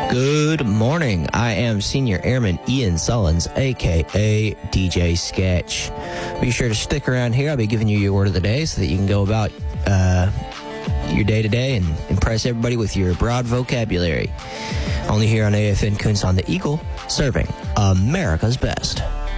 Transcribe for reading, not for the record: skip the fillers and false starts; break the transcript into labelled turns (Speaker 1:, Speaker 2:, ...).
Speaker 1: Good morning. I am Senior Airman Ian Sullins, a.k.a. DJ Sketch. Be sure to stick around here. I'll be giving you your word of the day so that you can go about your day-to-day and impress everybody with your broad vocabulary. Only here on AFN Kunz on the Eagle, serving America's best.